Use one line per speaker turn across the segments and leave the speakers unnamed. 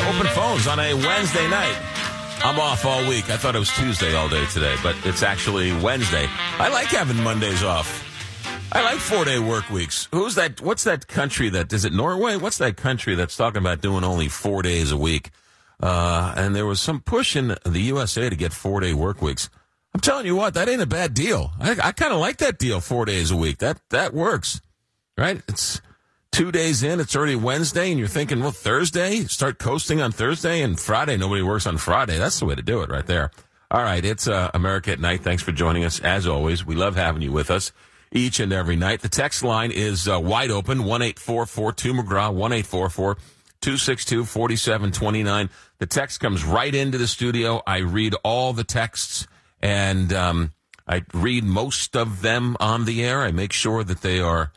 Open phones on a Wednesday night. I'm off all week. I thought it was Tuesday all day today, but it's actually Wednesday. I like having Mondays off. I like 4-day work weeks. Who's that? What's that country is it Norway? What's that country that's talking about doing only 4 days a week? And there was some push in the USA to get 4-day work weeks. I'm telling you what, that ain't a bad deal. I kind of like that deal, 4 days a week. That works, right? It's 2 days in, it's already Wednesday, and you're thinking, well, Thursday, start coasting on Thursday, and Friday, nobody works on Friday. That's the way to do it right there. All right, it's America at Night. Thanks for joining us. As always, we love having you with us each and every night. The text line is wide open, 1-844-2McGraw, 1-844-262-4729. The text comes right into the studio. I read all the texts, and I read most of them on the air. I make sure that they are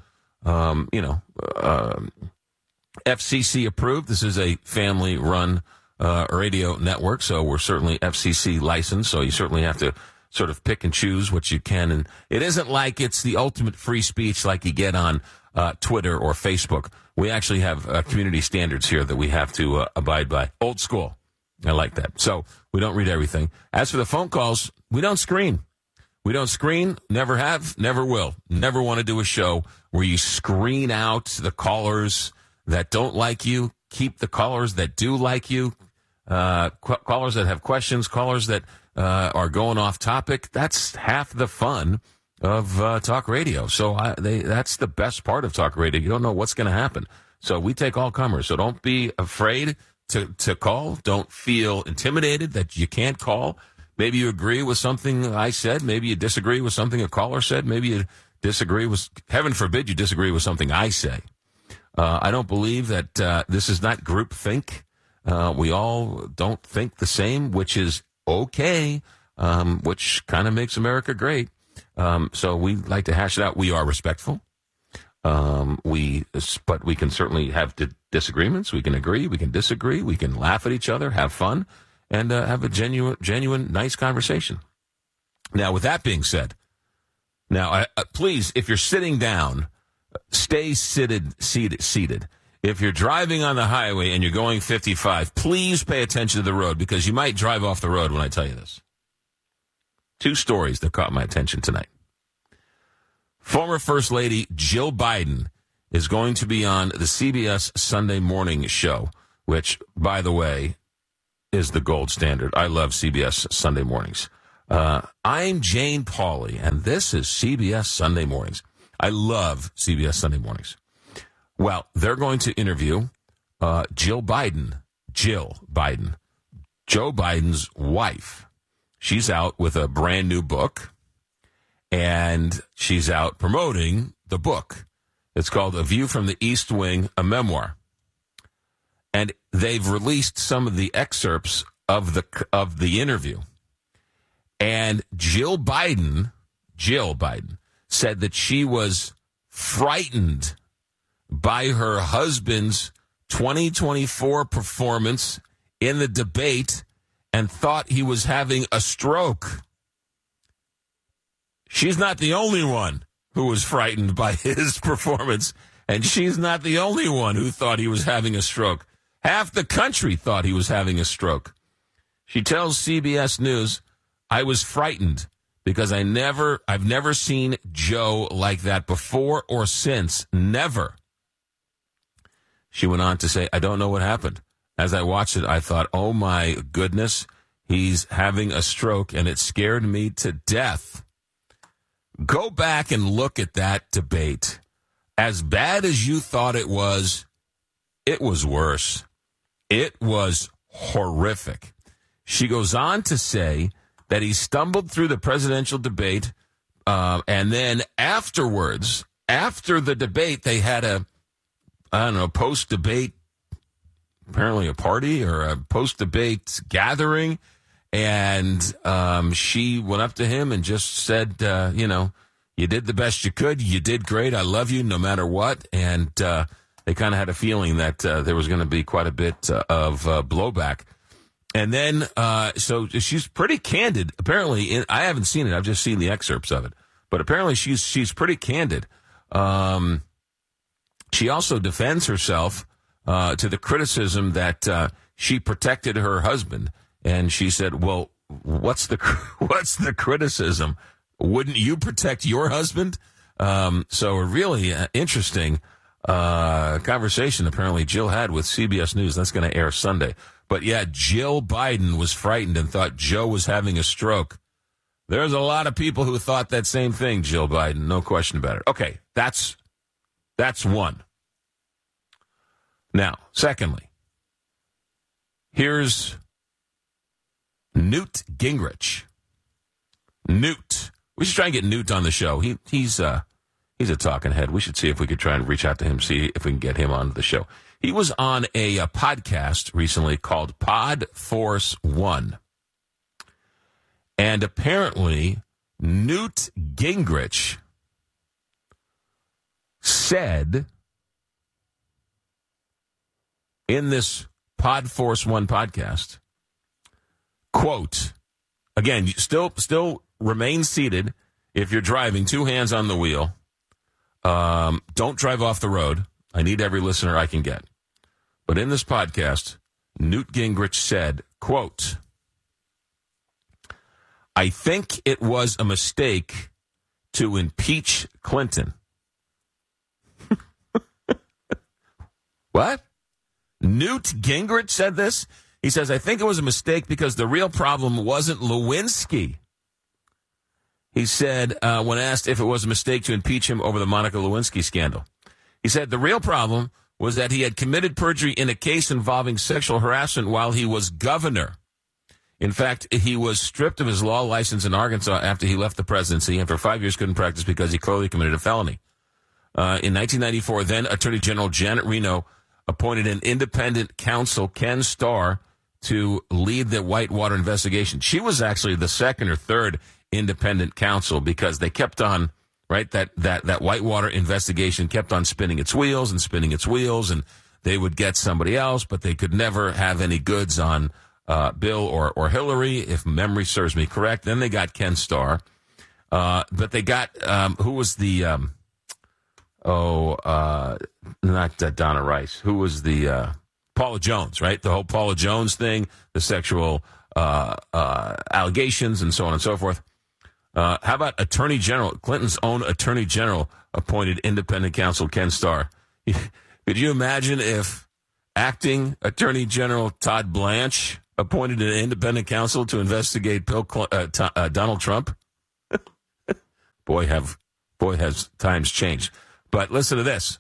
FCC approved. This is a family-run radio network, so we're certainly FCC licensed, so you certainly have to sort of pick and choose what you can. And it isn't like it's the ultimate free speech like you get on Twitter or Facebook. We actually have community standards here that we have to abide by. Old school. I like that. So we don't read everything. As for the phone calls, we don't screen. We don't screen, never have, never will. Never want to do a show where you screen out the callers that don't like you, keep the callers that do like you, callers that have questions, callers that are going off topic. That's half the fun of talk radio. So that's the best part of talk radio. You don't know what's going to happen. So we take all comers. So don't be afraid to call. Don't feel intimidated that you can't call. Maybe you agree with something I said. Maybe you disagree with something a caller said. Maybe you disagree with, heaven forbid, you disagree with something I say. I don't believe that this is not group think. We all don't think the same, which is okay, which kind of makes America great. So we like to hash it out. We are respectful. But we can certainly have disagreements. We can agree. We can disagree. We can laugh at each other, have fun, and have a genuine, nice conversation. Now, with that being said, please, if you're sitting down, stay seated. If you're driving on the highway and you're going 55, please pay attention to the road because you might drive off the road when I tell you this. 2 stories that caught my attention tonight. Former First Lady Jill Biden is going to be on the CBS Sunday Morning Show, which, by the way, is the gold standard. I love CBS Sunday mornings. I'm Jane Pauley, and this is CBS Sunday Mornings. I love CBS Sunday Mornings. Well, they're going to interview Jill Biden, Joe Biden's wife. She's out with a brand new book, and she's out promoting the book. It's called A View from the East Wing, a memoir. And they've released some of the excerpts of the interview. And Jill Biden said that she was frightened by her husband's 2024 performance in the debate and thought he was having a stroke. She's not the only one who was frightened by his performance, and she's not the only one who thought he was having a stroke. Half the country thought he was having a stroke. She tells CBS News, I was frightened because I've never seen Joe like that before or since. Never. She went on to say, I don't know what happened. As I watched it, I thought, oh my goodness, he's having a stroke, and it scared me to death. Go back and look at that debate. As bad as you thought it was worse. It was horrific. She goes on to say that he stumbled through the presidential debate, and then afterwards, after the debate, they had post-debate, apparently a party or a post-debate gathering, and she went up to him and just said, you did the best you could. You did great. I love you no matter what. And they kind of had a feeling that there was going to be quite a bit of blowback. And then, so she's pretty candid. Apparently, I haven't seen it. I've just seen the excerpts of it. But apparently she's pretty candid. She also defends herself to the criticism that she protected her husband. And she said, well, what's the criticism? Wouldn't you protect your husband? So a really interesting conversation apparently Jill had with CBS News. That's going to air Sunday. But yeah, Jill Biden was frightened and thought Joe was having a stroke. There's a lot of people who thought that same thing, Jill Biden. No question about it. Okay, that's one. Now, secondly, here's Newt Gingrich. Newt. We should try and get Newt on the show. He's a talking head. We should see if we could try and reach out to him, see if we can get him on the show. He was on a podcast recently called Pod Force One. And apparently, Newt Gingrich said in this Pod Force One podcast, quote, again, still remain seated if you're driving, 2 hands on the wheel. Don't drive off the road. I need every listener I can get. But in this podcast, Newt Gingrich said, quote, I think it was a mistake to impeach Clinton. What? Newt Gingrich said this? He says, I think it was a mistake because the real problem wasn't Lewinsky. He said, when asked if it was a mistake to impeach him over the Monica Lewinsky scandal, he said the real problem was that he had committed perjury in a case involving sexual harassment while he was governor. In fact, he was stripped of his law license in Arkansas after he left the presidency, and for 5 years couldn't practice because he clearly committed a felony. In 1994, then Attorney General Janet Reno appointed an independent counsel, Ken Starr, to lead the Whitewater investigation. She was actually the second or third independent counsel because they kept on, right, that Whitewater investigation kept on spinning its wheels, and they would get somebody else, but they could never have any goods on Bill or Hillary, if memory serves me correct. Then they got Ken Starr. But they got, who was the, not Donna Rice. Who was the, Paula Jones, right? The whole Paula Jones thing, the sexual allegations and so on and so forth. How about Attorney General, Clinton's own Attorney General appointed independent counsel Ken Starr? Could you imagine if acting Attorney General Todd Blanche appointed an independent counsel to investigate Donald Trump? Boy, has times changed. But listen to this.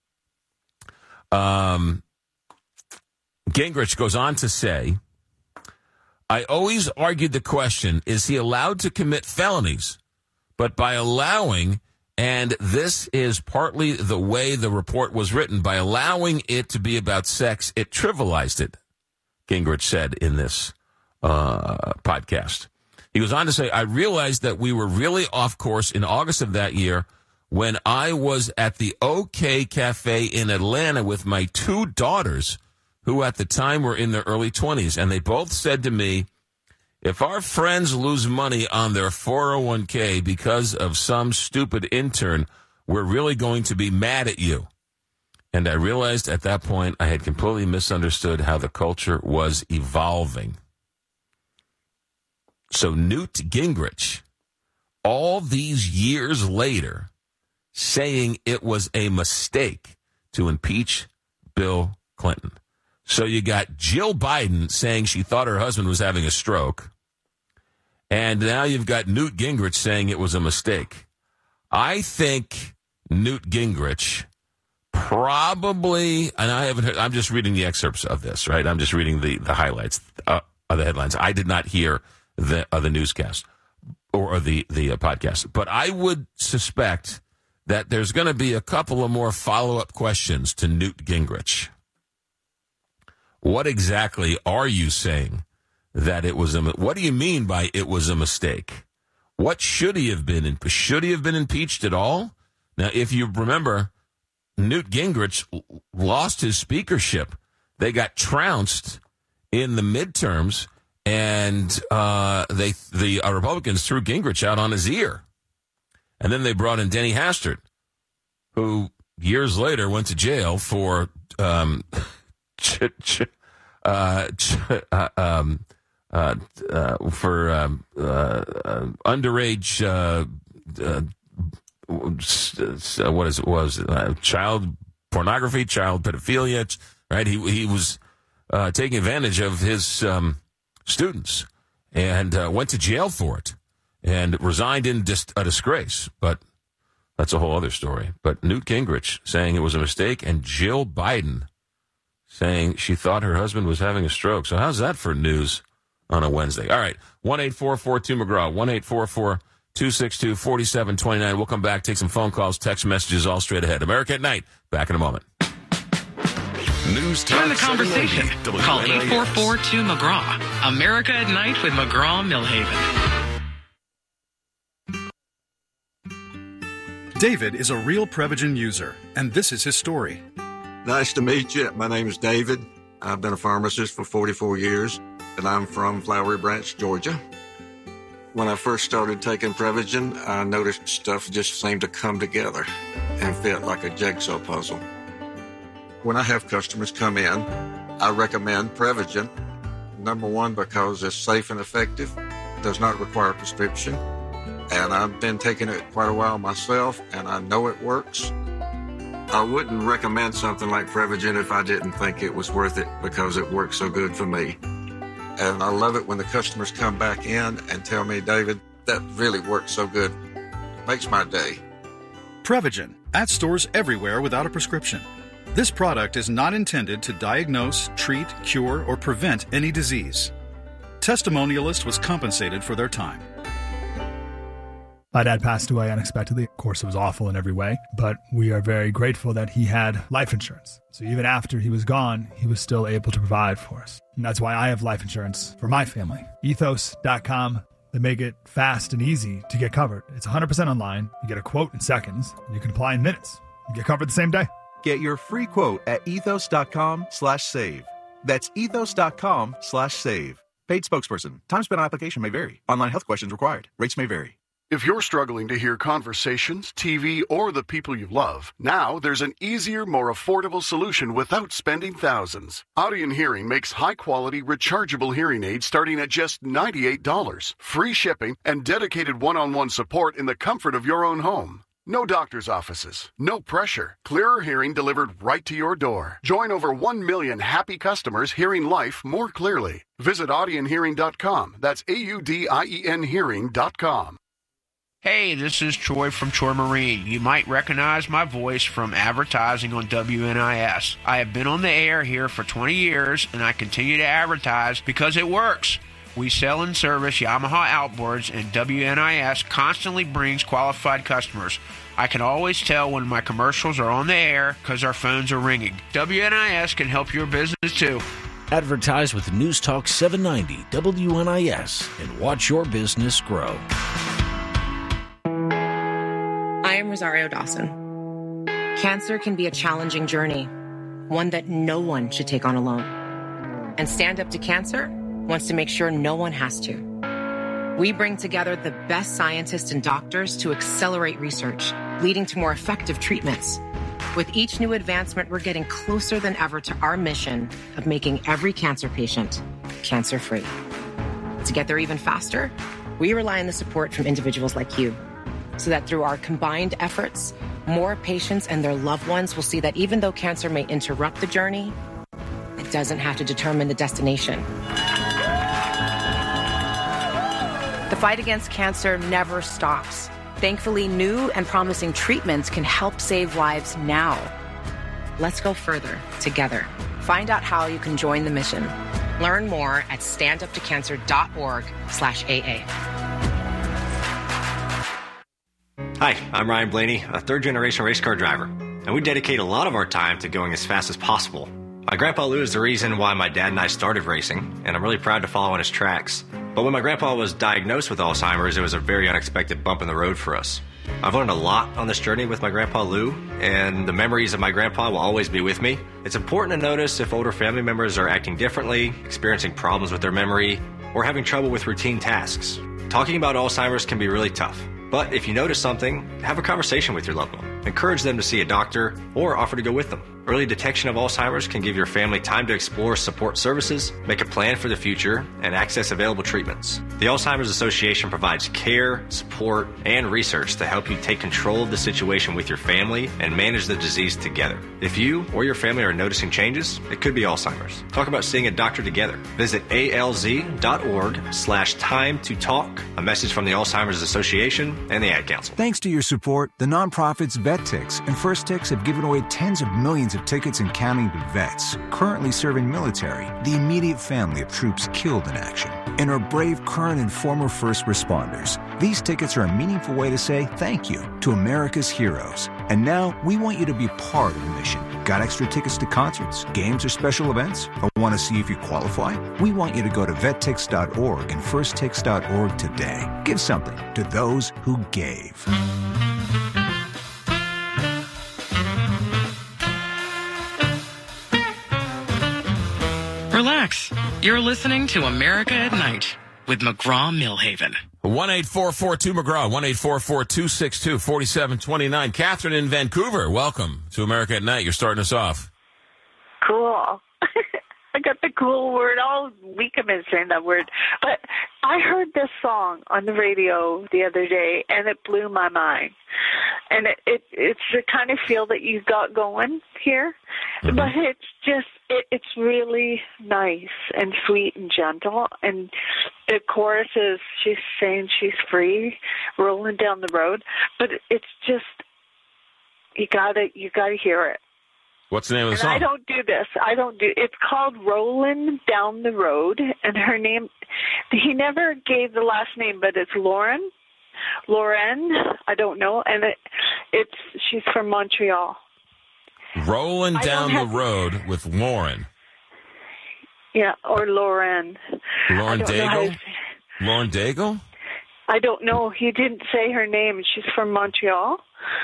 Gingrich goes on to say, I always argued the question, is he allowed to commit felonies? But by allowing, and this is partly the way the report was written, by allowing it to be about sex, it trivialized it, Gingrich said in this podcast. He goes on to say, I realized that we were really off course in August of that year when I was at the OK Cafe in Atlanta with my 2 daughters, who at the time were in their early 20s, and they both said to me, if our friends lose money on their 401k because of some stupid intern, we're really going to be mad at you. And I realized at that point I had completely misunderstood how the culture was evolving. So Newt Gingrich, all these years later, saying it was a mistake to impeach Bill Clinton. So you got Jill Biden saying she thought her husband was having a stroke. And now you've got Newt Gingrich saying it was a mistake. I think Newt Gingrich probably, and I haven't heard, I'm just reading the excerpts of this, right? I'm just reading the highlights of the headlines. I did not hear the newscast or the podcast. But I would suspect that there's going to be a couple of more follow-up questions to Newt Gingrich. What exactly are you saying that it was what do you mean by it was a mistake? What should he have been? Should he have been impeached at all? Now, if you remember, Newt Gingrich lost his speakership. They got trounced in the midterms, and the Republicans threw Gingrich out on his ear. And then they brought in Denny Hastert, who years later went to jail for underage child pornography, child pedophilia. Right? He was taking advantage of his students and went to jail for it and resigned in a disgrace. But that's a whole other story. But Newt Gingrich saying it was a mistake, and Jill Biden saying she thought her husband was having a stroke. So how's that for news on a Wednesday? All right, 1-844-2-McGraw, 1-844-262-4729. We'll come back, take some phone calls, text messages, all straight ahead. America at Night, back in a moment.
News Join the conversation. Call 844-2-McGraw. America at Night with McGraw-Millhaven.
David is a real Prevagen user, and this is his story.
Nice to meet you. My name is David. I've been a pharmacist for 44 years, and I'm from Flowery Branch, Georgia. When I first started taking Prevagen, I noticed stuff just seemed to come together and fit like a jigsaw puzzle. When I have customers come in, I recommend Prevagen. Number one, because it's safe and effective, does not require a prescription, and I've been taking it quite a while myself, and I know it works. I wouldn't recommend something like Prevagen if I didn't think it was worth it because it works so good for me. And I love it when the customers come back in and tell me, David, that really works so good. Makes my day.
Prevagen, at stores everywhere without a prescription. This product is not intended to diagnose, treat, cure, or prevent any disease. Testimonialist was compensated for their time.
My dad passed away unexpectedly. Of course, it was awful in every way, but we are very grateful that he had life insurance. So even after he was gone, he was still able to provide for us. And that's why I have life insurance for my family. Ethos.com. They make it fast and easy to get covered. It's 100% online. You get a quote in seconds. And you can apply in minutes. You get covered the same day.
Get your free quote at ethos.com/save. That's ethos.com/save. Paid spokesperson. Time spent on application may vary. Online health questions required. Rates may vary.
If you're struggling to hear conversations, TV, or the people you love, now there's an easier, more affordable solution without spending thousands. Audien Hearing makes high-quality, rechargeable hearing aids starting at just $98, free shipping, and dedicated one-on-one support in the comfort of your own home. No doctor's offices, no pressure, clearer hearing delivered right to your door. Join over 1 million happy customers hearing life more clearly. Visit audienhearing.com. That's AUDIEN hearing.com.
Hey, this is Troy from Troy Marine. You might recognize my voice from advertising on WNIS. I have been on the air here for 20 years, and I continue to advertise because it works. We sell and service Yamaha outboards, and WNIS constantly brings qualified customers. I can always tell when my commercials are on the air because our phones are ringing. WNIS can help your business too.
Advertise with News Talk 790 WNIS and watch your business grow.
I am Rosario Dawson. Cancer can be a challenging journey, one that no one should take on alone. And Stand Up to Cancer wants to make sure no one has to. We bring together the best scientists and doctors to accelerate research, leading to more effective treatments. With each new advancement, we're getting closer than ever to our mission of making every cancer patient cancer-free. To get there even faster, we rely on the support from individuals like you, so that through our combined efforts, more patients and their loved ones will see that even though cancer may interrupt the journey, it doesn't have to determine the destination. The fight against cancer never stops. Thankfully, new and promising treatments can help save lives now. Let's go further together. Find out how you can join the mission. Learn more at standuptocancer.org/AA.
Hi, I'm Ryan Blaney, a third-generation race car driver, and we dedicate a lot of our time to going as fast as possible. My Grandpa Lou is the reason why my dad and I started racing, and I'm really proud to follow in his tracks. But when my grandpa was diagnosed with Alzheimer's, it was a very unexpected bump in the road for us. I've learned a lot on this journey with my Grandpa Lou, and the memories of my grandpa will always be with me. It's important to notice if older family members are acting differently, experiencing problems with their memory, or having trouble with routine tasks. Talking about Alzheimer's can be really tough. But if you notice something, have a conversation with your loved one. encourage them to see a doctor, or offer to go with them. Early detection of Alzheimer's can give your family time to explore support services, make a plan for the future, and access available treatments. The Alzheimer's Association provides care, support, and research to help you take control of the situation with your family and manage the disease together. If you or your family are noticing changes, it could be Alzheimer's. Talk about seeing a doctor together. Visit alz.org/time to talk. A message from the Alzheimer's Association and the Ad Council.
Thanks to your support, the nonprofits VetTix and First Tix have given away tens of millions of tickets and counting to vets currently serving military, the immediate family of troops killed in action, and our brave current and former first responders. These tickets are a meaningful way to say thank you to America's heroes. And now we want you to be part of the mission. Got extra tickets to concerts, games, or special events? Or want to see if you qualify? We want you to go to vettix.org and firsttix.org today. Give something to those who gave.
Relax. You're listening to America at Night with McGraw-Milhaven.
1-844-2-McGraw, 1-844-262-4729. Catherine in Vancouver, welcome to America at Night. You're starting us off.
Cool. I got the cool word. All week I've been saying that word. But I heard this song on the radio the other day, and it blew my mind. And it's the kind of feel that you got going here. Mm-hmm. But it's just, it's really nice and sweet and gentle. And the chorus is, she's saying she's free, rolling down the road. But it's just, you gotta hear it.
What's the name of the song?
I don't do this. It's called Rollin' Down the Road, and her name, he never gave the last name, but it's Lauren, I don't know, and she's from Montreal.
Rolling Down the Road with Lauren.
Yeah, or Lauren.
Lauren Daigle? Lauren Daigle?
I don't know. He didn't say her name. She's from Montreal.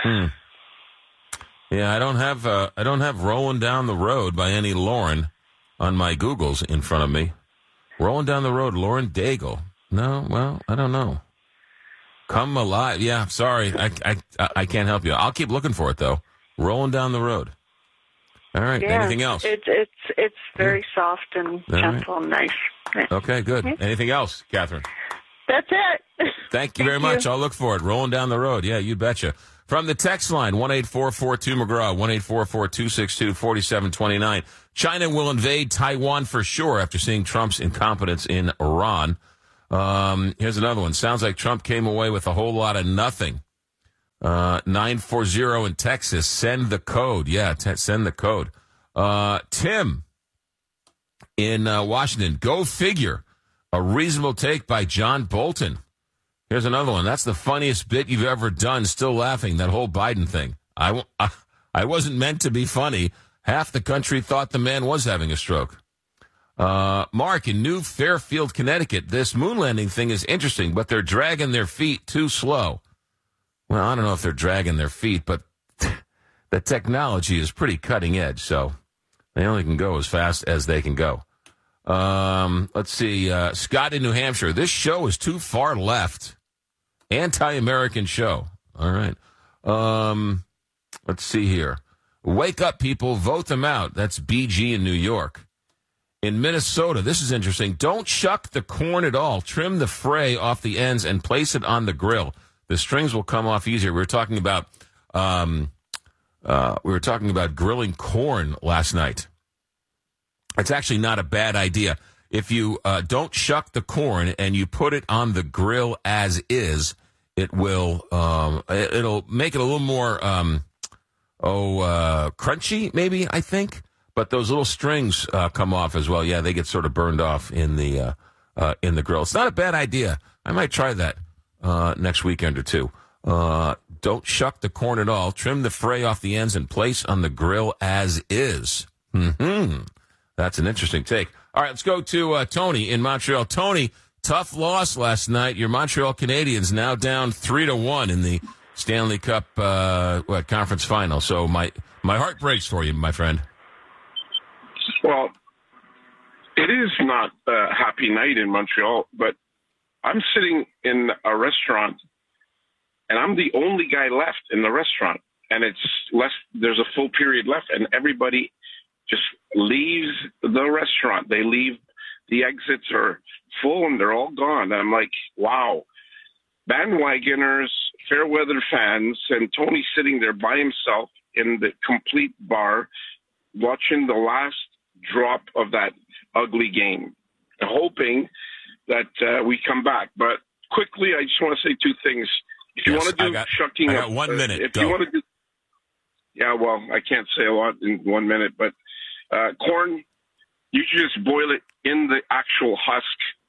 Yeah, I don't have Rolling Down the Road by any Lauren on my Googles in front of me. Rolling Down the Road, Lauren Daigle. No, well, I don't know. Come Alive. Yeah, sorry. I can't help you. I'll keep looking for it, though. Rolling Down the Road. All right.
Yeah,
anything else?
It's very soft and gentle and nice.
Okay, good. Anything else, Catherine?
That's it.
Thank you very much. I'll look for it. Rolling Down the Road. Yeah, you betcha. From the text line, 1-844-2-McGraw, 1-844-262-4729. China will invade Taiwan for sure after seeing Trump's incompetence in Iran. Here's another one. Sounds like Trump came away with a whole lot of nothing. 940 in Texas. Send the code. Yeah, send the code. Tim in Washington. Go figure. A reasonable take by John Bolton. Here's another one. That's the funniest bit you've ever done. Still laughing. That whole Biden thing. I wasn't meant to be funny. Half the country thought the man was having a stroke. Mark in New Fairfield, Connecticut. This moon landing thing is interesting, but they're dragging their feet too slow. Well, I don't know if they're dragging their feet, but the technology is pretty cutting edge, so they only can go as fast as they can go. Let's see. Scott in New Hampshire. This show is too far left. Anti-American show. All right. Let's see here. Wake up, people. Vote them out. That's BG in New York. In Minnesota, this is interesting. Don't shuck the corn at all. Trim the fray off the ends and place it on the grill. The strings will come off easier. We were talking about grilling corn last night. It's actually not a bad idea. If you don't shuck the corn and you put it on the grill as is, it will it'll make it a little more crunchy, maybe, I think. But those little strings come off as well. Yeah, they get sort of burned off in the grill. It's not a bad idea. I might try that next weekend or two. Don't shuck the corn at all. Trim the fray off the ends and place on the grill as is. That's an interesting take. All right, let's go to Tony in Montreal. Tony, tough loss last night. Your Montreal Canadiens now down 3-1 in the Stanley Cup conference final. So my heart breaks for you, my friend.
Well, it is not a happy night in Montreal, but I'm sitting in a restaurant, and I'm the only guy left in the restaurant. and it's less. There's a full period left, and everybody just leaves the restaurant. They leave. The exits are full, and they're all gone. I'm like, wow. Bandwagoners, fair weather fans, and Tony sitting there by himself in the complete bar, watching the last drop of that ugly game, hoping that we come back. But quickly, I just want to say two things. If you want to do shucking
I got
up,
1 minute.
If
Go.
you want to do, yeah, well, I can't say a lot in 1 minute, but corn, you should just boil it in the actual husk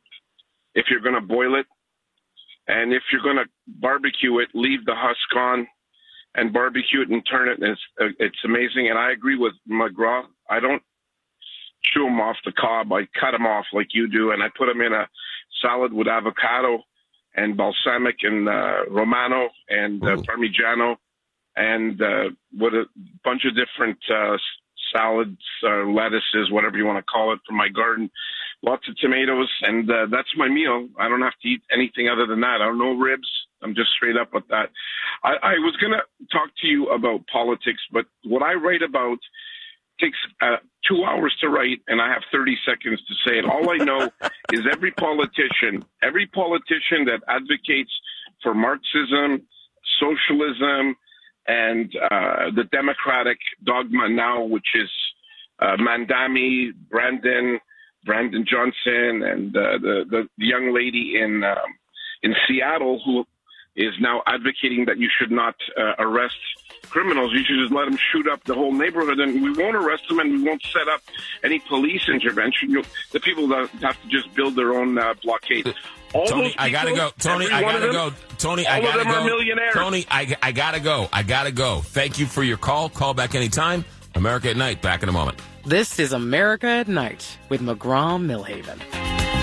if you're going to boil it. And if you're going to barbecue it, leave the husk on and barbecue it and turn it. And it's amazing. And I agree with McGraw. I don't chew them off the cob. I cut them off like you do, and I put them in a salad with avocado and balsamic and Romano and Parmigiano and with a bunch of different salads, lettuces, whatever you want to call it, from my garden. Lots of tomatoes, and that's my meal. I don't have to eat anything other than that. I don't know ribs. I'm just straight up with that. I was going to talk to you about politics, but what I write about takes 2 hours to write, and I have 30 seconds to say it. All I know is every politician that advocates for Marxism, socialism, and the democratic dogma now, which is Mandami, Brandon Johnson, and the young lady in Seattle who is now advocating that you should not arrest criminals. You should just let them shoot up the whole neighborhood, and we won't arrest them, and we won't set up any police intervention. The people that have to just build their own blockade.
Tony, I gotta go. Tony, I gotta go. Tony, I gotta go. Tony, I gotta go. I gotta go. Thank you for your call. Call back anytime. America at Night. Back in a moment.
This is America at Night with McGraw Millhaven.